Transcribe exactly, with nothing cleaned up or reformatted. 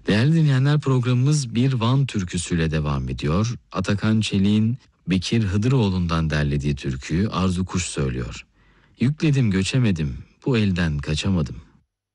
Değerli dinleyenler, programımız bir Van türküsüyle devam ediyor. Atakan Çelik'in Bekir Hıdıroğlu'ndan derlediği türküyü Arzu Kuş söylüyor. Yükledim göçemedim, bu elden kaçamadım.